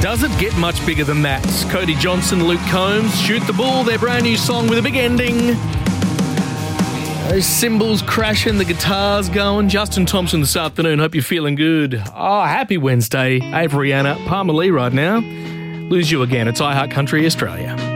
Does it get much bigger than that? Cody Johnson, Luke Combs, Shoot the Bull, their brand new song with a big ending. Those cymbals crashing, the guitars going. Justin Thompson this afternoon. Hope you're feeling good. Oh, happy Wednesday. Avery Anna, Palmer Lee right now. Lose You Again. It's iHeart Country Australia.